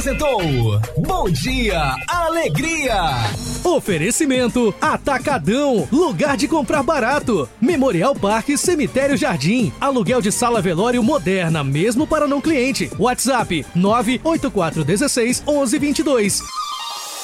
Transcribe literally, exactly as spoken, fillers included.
Apresentou Bom Dia Alegria. Oferecimento Atacadão, lugar de comprar barato. Memorial Parque Cemitério Jardim, aluguel de sala velório moderna, mesmo para não cliente. WhatsApp nove oito quatro um seis, um um dois dois.